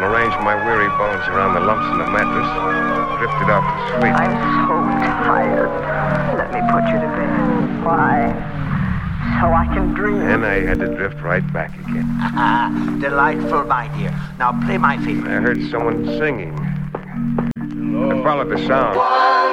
and arranged my weary bones around the lumps in the mattress, drifted off to sleep. I'm so tired. Let me put you to bed. Why? So I can dream. Then I had to drift right back again. Delightful, my dear. Now play my favorite. I heard someone singing. I followed the sound.